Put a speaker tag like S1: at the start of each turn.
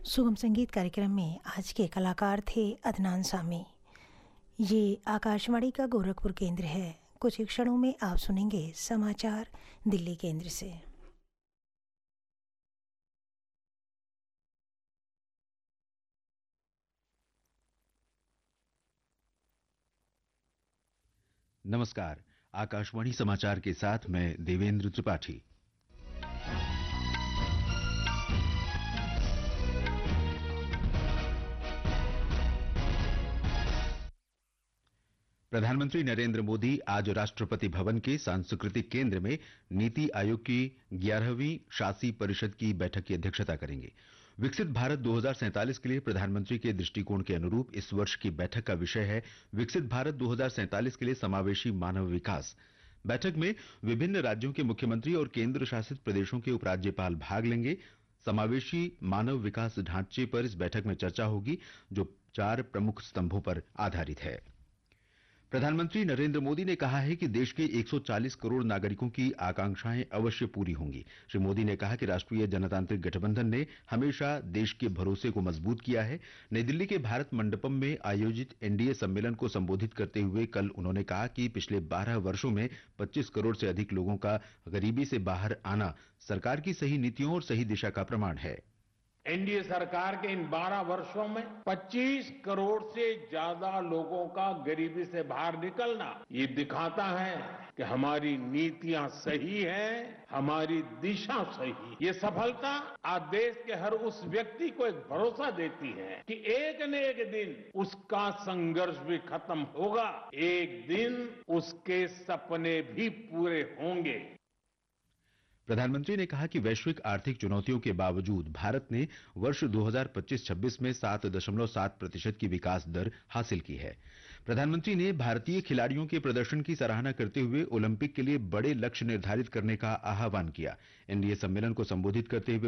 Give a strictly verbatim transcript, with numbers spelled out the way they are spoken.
S1: सुगम संगीत कार्यक्रम में आज के कलाकार थे अदनान सामी। ये आकाशवाणी का गोरखपुर केंद्र है। कुछ ही क्षणों में आप सुनेंगे समाचार दिल्ली केंद्र से।
S2: नमस्कार। आकाशवाणी समाचार के साथ मैं देवेंद्र त्रिपाठी। प्रधानमंत्री नरेंद्र मोदी आज राष्ट्रपति भवन के सांस्कृतिक केंद्र में नीति आयोग की ग्यारहवीं शासी परिषद की बैठक की अध्यक्षता करेंगे। विकसित भारत दो हज़ार सैंतालीस के लिए प्रधानमंत्री के दृष्टिकोण के अनुरूप इस वर्ष की बैठक का विषय है विकसित भारत दो हज़ार सैंतालीस के लिए समावेशी मानव विकास। बैठक में विभिन्न राज्यों के मुख्यमंत्री और केंद्र शासित प्रदेशों के उपराज्यपाल भाग लेंगे। समावेशी मानव विकास ढांचे पर इस बैठक में चर्चा होगी, जो चार प्रमुख स्तंभों पर आधारित है। प्रधानमंत्री नरेंद्र मोदी ने कहा है कि देश के एक सौ चालीस करोड़ नागरिकों की आकांक्षाएं अवश्य पूरी होंगी। श्री मोदी ने कहा कि राष्ट्रीय जनतांत्रिक गठबंधन ने हमेशा देश के भरोसे को मजबूत किया है। नई दिल्ली के भारत मंडपम में आयोजित एनडीए सम्मेलन को संबोधित करते हुए कल उन्होंने कहा कि पिछले बारह वर्षों में पच्चीस करोड़ से अधिक लोगों का गरीबी से बाहर आना सरकार की सही नीतियों और सही दिशा का प्रमाण है।
S3: एनडीए सरकार के इन बारह वर्षों में पच्चीस करोड़ से ज्यादा लोगों का गरीबी से बाहर निकलना ये दिखाता है कि हमारी नीतियां सही हैं, हमारी दिशा सही है। ये सफलता आज देश के हर उस व्यक्ति को एक भरोसा देती है कि एक न एक दिन उसका संघर्ष भी खत्म होगा, एक दिन उसके सपने भी पूरे होंगे।
S2: प्रधानमंत्री ने कहा कि वैश्विक आर्थिक चुनौतियों के बावजूद भारत ने वर्ष दो हज़ार पच्चीस छब्बीस में सात दशमलव सात प्रतिशत की विकास दर हासिल की है। प्रधानमंत्री ने भारतीय खिलाड़ियों के प्रदर्शन की सराहना करते हुए ओलंपिक के लिए बड़े लक्ष्य निर्धारित करने का आह्वान किया। एनडीए सम्मेलन को संबोधित करते हुए